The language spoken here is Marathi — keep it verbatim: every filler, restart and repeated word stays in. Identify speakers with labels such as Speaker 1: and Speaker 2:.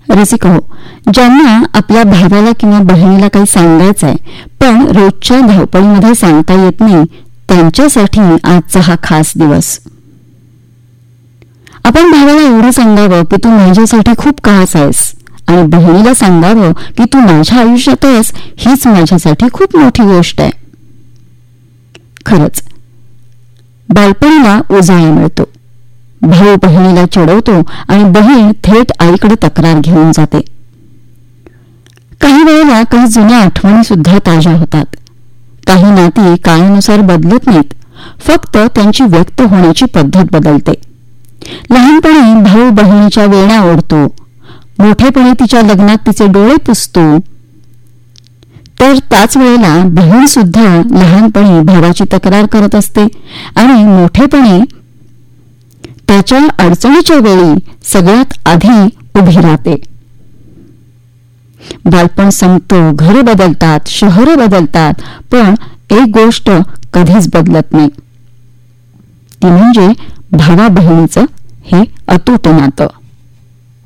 Speaker 1: रसिको, ज्यांना आपल्या भावाला किंवा बहिणीला काही सांगायचंय पण रोजच्या धावपळीमध्ये सांगता येत नाही, त्यांच्यासाठी आजचा हा खास दिवस. आपण भावाला एवढं सांगावं की तू माझ्यासाठी खूप खास आहेस, आणि बहिणीला सांगावं की तू माझ्या आयुष्यात आहेस, हीच माझ्यासाठी खूप मोठी गोष्ट आहे. खरंच बालपणीला उजाळा मिळतो. भाऊ बहिणीला चिडवतो आणि बहीण थेट आईकडे तक्रार घेऊन जाते. काही वेळेला काही जुन्या आठवणी सुद्धा ताज्या होतात. काही नाती काळानुसार बदलत नाहीत, फक्त त्यांची व्यक्त होण्याची पद्धत बदलते. लहानपणी भाऊ बहिणीच्या वेण्या ओढतो, मोठेपणी तिच्या लग्नात तिचे डोळे पुसतो, तर त्याच वेळेला बहीण सुद्धा लहानपणी भावाची तक्रार करत असते आणि मोठेपणी त्याच्या अडचणीच्या वेळी सगळ्यात आधी उभी राहते. बालपण संपतो, घरं बदलतात, शहरं बदलतात, पण एक गोष्ट कधीच बदलत नाही, ती म्हणजे भावा बहिणीचं हे अतूट नातं.